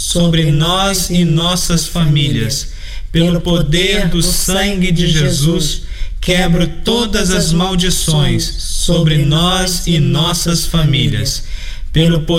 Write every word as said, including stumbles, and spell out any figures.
sobre nós e nossas famílias. Pelo poder do sangue de Jesus, quebro todas as maldições sobre nós e nossas famílias. Pelo